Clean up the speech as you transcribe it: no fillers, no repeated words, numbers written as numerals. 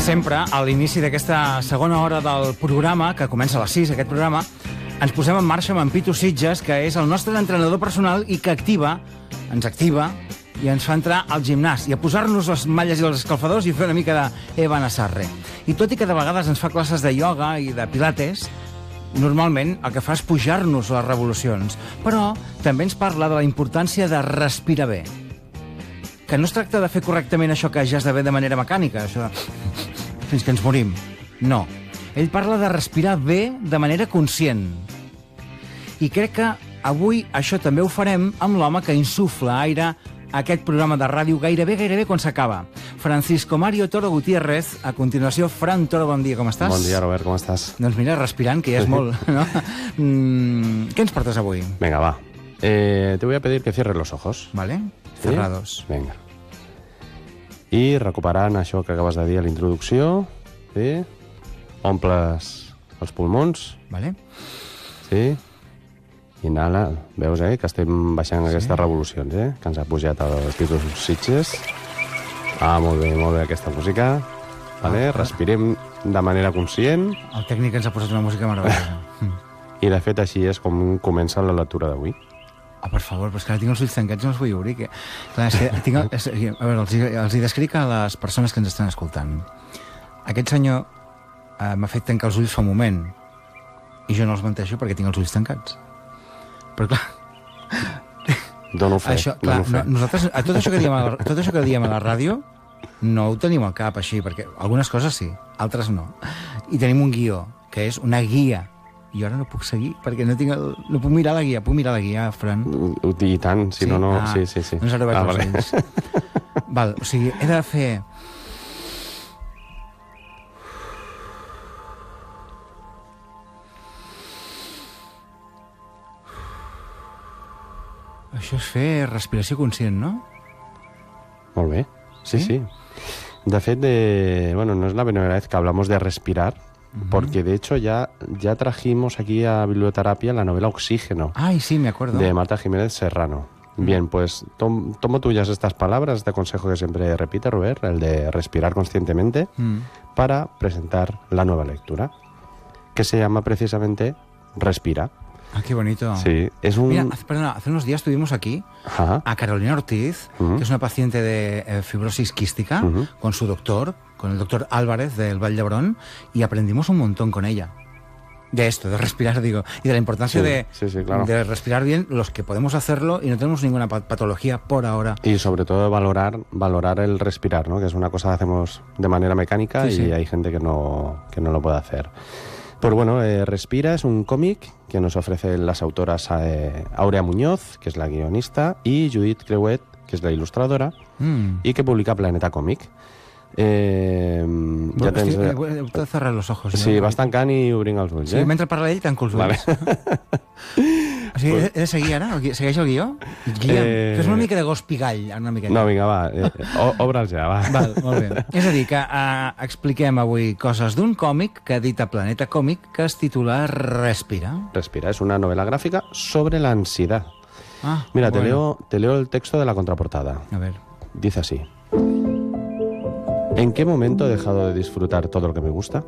sempre, a l'inici d'aquesta segona hora del programa, que comença a les 6, aquest programa, ens posem en marxa amb en Pitu Sitges, que és el nostre entrenador personal i que ens activa i ens fa entrar al gimnàs i a posar-nos les malles i els escalfadors i fer una mica d'Eva Nassarre. I tot i que de vegades ens fa classes de ioga i de pilates, normalment el que fa és pujar-nos les revolucions. Però també ens parla de la importància de respirar bé. Que no es tracta de fer correctament això que ja esdevé de manera mecànica, això de... fins que ens morim. No. Ell parla de respirar bé de manera conscient. I crec que avui això també ho farem amb l'home que insufla aire a aquest programa de ràdio gairebé quan s'acaba. Francisco Mario Toro Gutiérrez. A continuació, Fran Toro, bon dia, com estàs? Bon dia, Robert, com estàs? Doncs mira, respirant, que ja és molt, no? Què ens portes avui? Venga, va. Te voy a pedir que cierres los ojos. Vale, ¿Sí? cerrados. Venga. I recuperant això que acabes de dir a la introducció, sí? Omples els pulmons. Vale. Sí? Inhala. Veus, que estem baixant aquestes revolucions, que ens ha pujat el Pitu Sitges. Molt bé, aquesta música. Vale? Respirem de manera conscient. El tècnic ens ha posat una música meravellosa. I, de fet, així és com comença la lectura d'avui. Per favor, però és que ara tinc els ulls tancats i no els vull obrir. Clar, a veure, els hi descric a les persones que ens estan escoltant. Aquest senyor m'ha fet tancar els ulls fa un moment i jo no els menteixo perquè tinc els ulls tancats. Però clar... Dono fe. Nosaltres, tot això que diem a la ràdio no ho tenim al cap així, perquè algunes coses sí, altres no. I tenim un guió, que és una guia. I ara no puc seguir, perquè no puc mirar la guia. Puc mirar la guia, Fran? I tant, si no... Sí. Doncs ara vaig als ulls. Val, o sigui, he de fer... Això és fer respiració conscient, no? Molt bé, sí. De fet, no es la primera vez que hablamos de respirar, porque de hecho ya trajimos aquí a Biblioterapia la novela Oxígeno. Ay, sí, me acuerdo. De Marta Jiménez Serrano. Bien, pues tomo tuyas estas palabras, este consejo que siempre repite Robert, el de respirar conscientemente, para presentar la nueva lectura, que se llama precisamente Respira. Ah, qué bonito. Sí, es un... Mira, hace unos días estuvimos aquí a Carolina Ortiz, que es una paciente de fibrosis quística, con su doctor, con el doctor Álvarez del Vall d'Hebron, y aprendimos un montón con ella. De esto, de respirar, digo, y de la importancia claro, de respirar bien los que podemos hacerlo y no tenemos ninguna patología por ahora. Y sobre todo valorar el respirar, ¿no? Que es una cosa que hacemos de manera mecánica y hay gente que no lo puede hacer. Pues bueno, Respira es un cómic que nos ofrecen las autoras Aurea Muñoz, que es la guionista, y Judith Creuet, que és la il·lustradora, i que publica Planeta Còmic. Bueno, he de cerrar los ojos. Sí, vas tancant i obrint els ulls. Sí, mentre parla ell, tanco els ulls. Vale. O sigui, he de seguir ara? Segueix el guió? Fes una mica de gos pigall. Una miqueta. No, vinga, va. Obre'ls ja, va. Val, molt bé. És a dir, que expliquem avui coses d'un còmic que edita Planeta Còmic que es titula Respira. Respira, es una novela gráfica sobre la ansiedad. Mira, bueno. te leo el texto de la contraportada. A ver. Dice así. ¿En qué momento he dejado de disfrutar todo lo que me gusta?